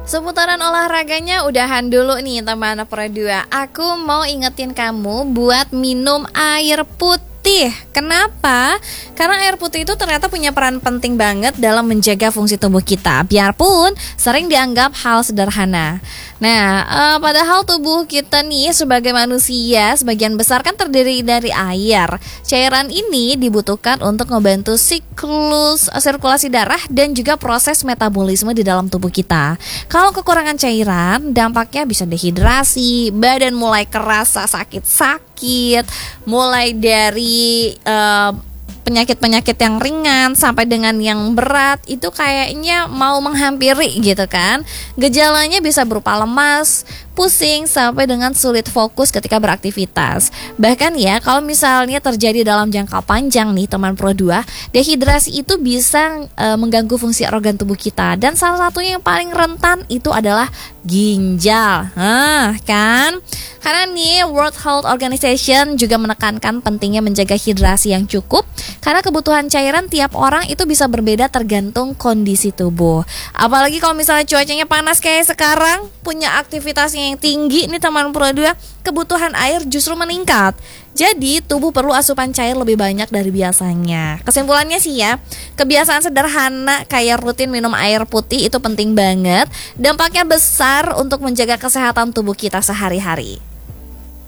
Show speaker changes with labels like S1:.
S1: Seputaran olahraganya udahan dulu nih teman Pro 2. Aku mau ingetin kamu buat minum air putih. Kenapa? Karena air putih itu ternyata punya peran penting banget dalam menjaga fungsi tubuh kita, biarpun sering dianggap hal sederhana. Nah, padahal tubuh kita nih sebagai manusia sebagian besar kan terdiri dari air. Cairan ini dibutuhkan untuk membantu siklus sirkulasi darah dan juga proses metabolisme di dalam tubuh kita. Kalau kekurangan cairan, dampaknya bisa dehidrasi, badan mulai kerasa sakit-sakit, mulai dari penyakit-penyakit yang ringan sampai dengan yang berat itu kayaknya mau menghampiri gitu kan. Gejalanya bisa berupa lemas, pusing, sampai dengan sulit fokus ketika beraktivitas. Bahkan ya kalau misalnya terjadi dalam jangka panjang nih teman Pro 2, dehidrasi itu bisa mengganggu fungsi organ tubuh kita. Dan salah satunya yang paling rentan itu adalah ginjal. Kan? Karena nih World Health Organization juga menekankan pentingnya menjaga hidrasi yang cukup. Karena kebutuhan cairan tiap orang itu bisa berbeda tergantung kondisi tubuh. Apalagi kalau misalnya cuacanya panas kayak sekarang, punya aktivitas yang tinggi nih teman Pro 2, kebutuhan air justru meningkat. Jadi tubuh perlu asupan cair lebih banyak dari biasanya. Kesimpulannya sih ya, kebiasaan sederhana kayak rutin minum air putih itu penting banget. Dampaknya besar untuk menjaga kesehatan tubuh kita sehari-hari.